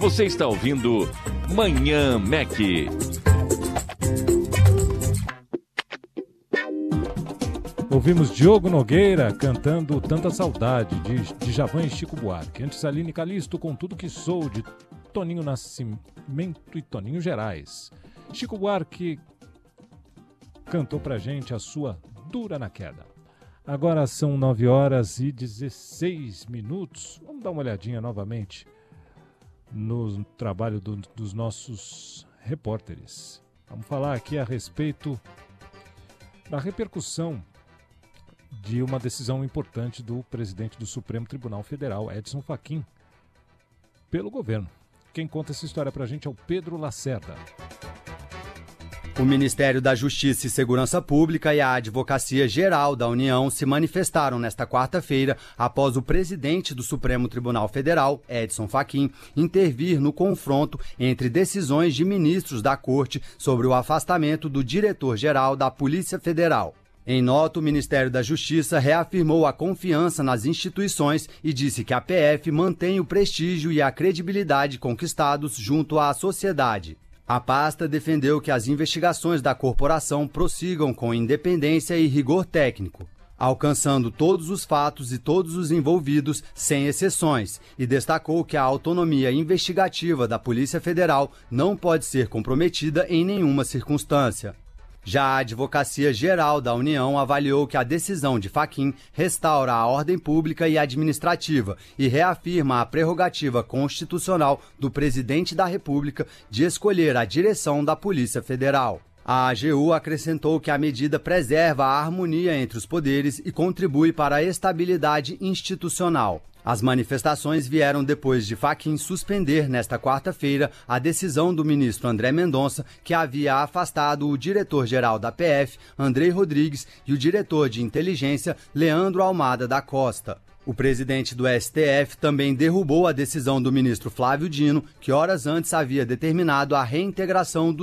Você está ouvindo Manhã Mac. Ouvimos Diogo Nogueira cantando Tanta Saudade, de Djavan e Chico Buarque. Antes, Aline Calisto com Tudo Que Sou, de Toninho Nascimento e Toninho Gerais. Chico Buarque cantou pra gente a sua Dura na Queda. Agora são 9h16. Vamos dar uma olhadinha novamente no trabalho dos nossos repórteres. Vamos falar aqui a respeito da repercussão de uma decisão importante do presidente do Supremo Tribunal Federal, Edson Fachin, pelo governo. Quem conta essa história pra gente é o Pedro Lacerda. O Ministério da Justiça e Segurança Pública e a Advocacia Geral da União se manifestaram nesta quarta-feira após o presidente do Supremo Tribunal Federal, Edson Fachin, intervir no confronto entre decisões de ministros da Corte sobre o afastamento do diretor-geral da Polícia Federal. Em nota, o Ministério da Justiça reafirmou a confiança nas instituições e disse que a PF mantém o prestígio e a credibilidade conquistados junto à sociedade. A pasta defendeu que as investigações da corporação prossigam com independência e rigor técnico, alcançando todos os fatos e todos os envolvidos, sem exceções, e destacou que a autonomia investigativa da Polícia Federal não pode ser comprometida em nenhuma circunstância. Já a Advocacia Geral da União avaliou que a decisão de Fachin restaura a ordem pública e administrativa e reafirma a prerrogativa constitucional do presidente da República de escolher a direção da Polícia Federal. A AGU acrescentou que a medida preserva a harmonia entre os poderes e contribui para a estabilidade institucional. As manifestações vieram depois de Fachin suspender nesta quarta-feira a decisão do ministro André Mendonça, que havia afastado o diretor-geral da PF, Andrei Rodrigues, e o diretor de inteligência, Leandro Almada da Costa. O presidente do STF também derrubou a decisão do ministro Flávio Dino, que horas antes havia determinado a reintegração do